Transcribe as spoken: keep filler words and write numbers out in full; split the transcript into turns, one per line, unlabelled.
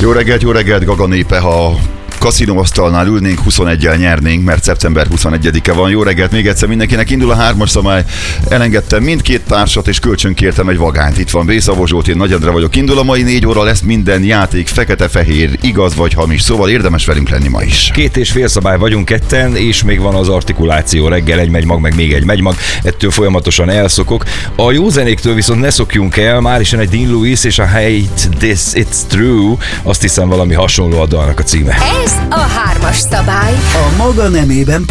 Jó reggelt, jó reggelt, Gaga népe, ha kaszinóasztalnál ülnénk, huszoneggyel nyernénk, mert szeptember huszonegyedike van. Jó reggelt még egyszer mindenkinek, indul a hármas szabály. Elengedtem mindkét társat, és kölcsönkértem egy vagányt. Itt van Bészavó Zsolt, én Nagy Endre vagyok. Indul a mai négy óra, lesz minden játék, fekete-fehér, igaz vagy hamis, szóval érdemes velünk lenni ma is.
Két és fél szabály vagyunk ketten, és még van az artikuláció. Reggel egy megymag, meg még egy megymag. Ettől folyamatosan elszokok. A jó zenéktől viszont ne szokjunk el, már is jön egy Dean Lewis és a Hate This It's True. Azt hiszem valami hasonló a dalnak a címe.
Ez a hármas szabály.
A maga nemében